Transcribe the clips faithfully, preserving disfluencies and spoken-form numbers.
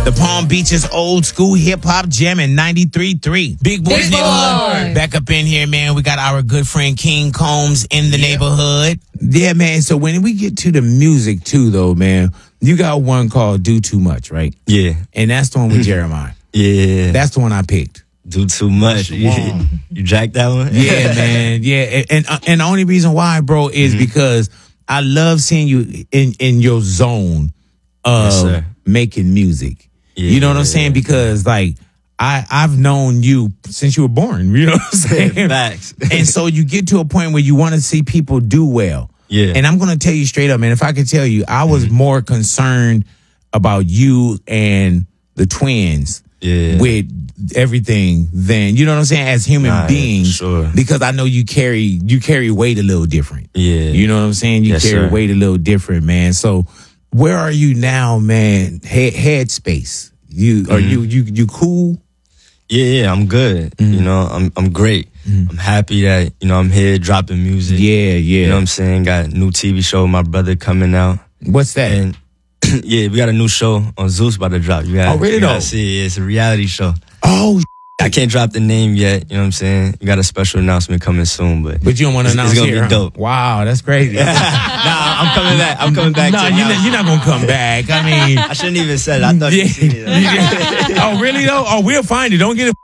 The Palm Beaches old school hip hop jam in ninety-three point three. Big Boys Big Neighborhood. Boy. Back up in here, man. We got our good friend King Combs in the Yeah. neighborhood. Yeah, man. So when we get to the music too, though, man, you got one called Do Too Much, right? Yeah. And that's the one with Jeremiah. Yeah. That's the one I picked. Do too much. You, you jacked that one? Yeah, man. Yeah. And and, and the only reason why, bro, is Mm-hmm. because I love seeing you in, in your zone of Yes, sir. making music. Yeah, You know what I'm saying? Because like I I've known you since you were born. You know what I'm saying? Facts. And so you get to a point where you want to see people do well. Yeah. And I'm gonna tell you straight up, man. If I could tell you, I was Mm-hmm. more concerned about you and the twins Yeah. with everything than you know what I'm saying as human Nah, yeah, beings. for sure. Because I know you carry you carry weight a little different. Yeah. You know what I'm saying? You Yes, carry sir. weight a little different, man. So where are you now, man? Head headspace. You are Mm-hmm. you you you cool? Yeah, yeah, I'm good. Mm-hmm. You know, I'm I'm great. I'm happy that, you know, I'm here dropping music. Yeah, yeah. You know what I'm saying? Got a new T V show with my brother coming out. What's that? And yeah, we got a new show on Zeus about to drop. You gotta, Oh, really you gotta though? see it. It's a reality show. oh, I can't drop the name yet, you know what I'm saying? We got a special announcement coming soon, but but you don't want to It's- announce it's gonna here, be huh? dope. Wow, that's crazy. nah, I'm coming back. I'm coming back no, to you're it. not, you're not gonna come back. I mean, I shouldn't even said it. I thought you seen it. Yeah. Oh, really though? Oh, we'll find it. Don't get it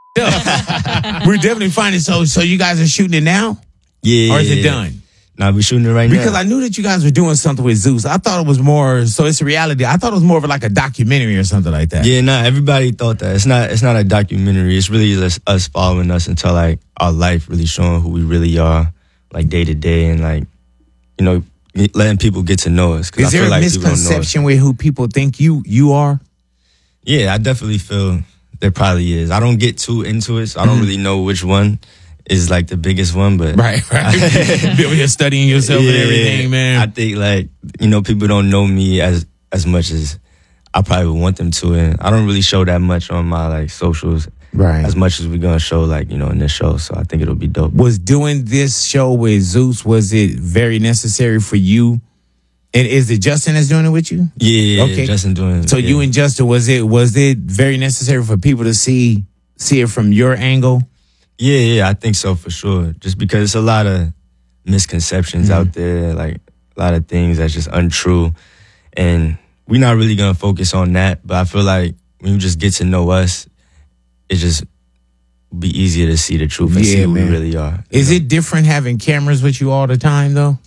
up. We're definitely finding it. So, so you guys are shooting it now, Yeah. or is it done? Nah, we shooting it right Because now. I knew that you guys were doing something with Zeus. I thought it was more. So it's a reality. I thought it was more of like a documentary or something like that. Yeah, nah, everybody thought that. It's not it's not a documentary. It's really just us following us into like our life, really showing who we really are, like day to day, and like, you know, letting people get to know us. 'Cause Is I there feel a like people don't know us. misconception with who people think you you are? Yeah, I definitely feel there probably is. I don't get too into it, so I don't really know which one is like the biggest one, but Right, right. Be over here studying yourself and everything, man. I think like, you know, people don't know me as as much as I probably would want them to, and I don't really show that much on my like socials, Right. as much as we're gonna show like, you know, in this show. So I think it'll be dope. Was doing this show with Zeus, was it very necessary for you? And is it Justin that's doing it with you? Yeah, Okay. Justin doing. So yeah. you and Justin, was it was it very necessary for people to see see it from your angle? Yeah, yeah, I think so for sure. Just because it's a lot of misconceptions Mm-hmm. out there, like a lot of things that's just untrue. And we're not really gonna focus on that. But I feel like when you just get to know us, it just be easier to see the truth and see Yeah, who man. we really are. Is it different having cameras with you all the time though?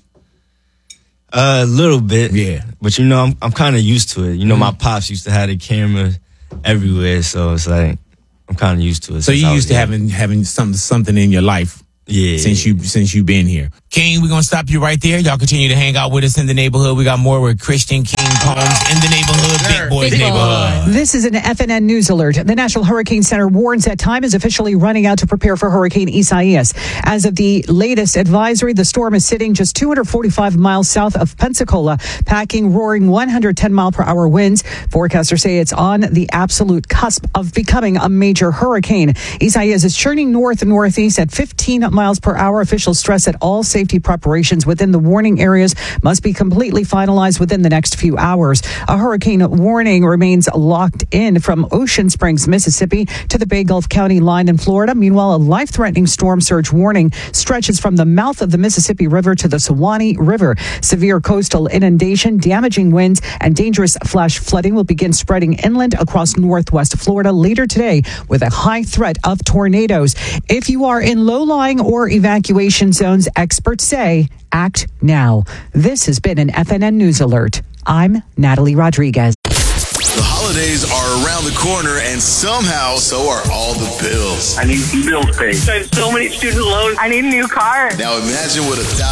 A little bit. Yeah. But you know, I'm I'm kinda used to it. You know, my pops used to have the camera everywhere, so it's like I'm kinda used to it. So since you I was used to young. having having some something in your life Yeah. since you since you've been here. King, we're gonna stop you right there. Y'all continue to hang out with us in the neighborhood. We got more with Christian King Combs in the neighborhood, Big Boys Big Boy. neighborhood. This is an F N N News alert. The National Hurricane Center warns that time is officially running out to prepare for Hurricane Isaias. As of the latest advisory, the storm is sitting just two hundred forty-five miles south of Pensacola, packing roaring one hundred ten mile per hour winds. Forecasters say it's on the absolute cusp of becoming a major hurricane. Isaias is churning north and northeast at fifteen miles per hour. Officials stress that all safety preparations within the warning areas must be completely finalized within the next few hours. A hurricane warning remains locked in from Ocean Springs, Mississippi to the Bay Gulf County line in Florida. Meanwhile, a life-threatening storm surge warning stretches from the mouth of the Mississippi River to the Suwannee River. Severe coastal inundation, damaging winds, and dangerous flash flooding will begin spreading inland across northwest Florida later today with a high threat of tornadoes. If you are in low-lying or evacuation zones, experts say act now. This has been an F N N News Alert. I'm Natalie Rodriguez. The holidays are around the corner, and somehow so are all the bills. I need bills paid. I have so many student loans. I need a new car. Now imagine what a thousand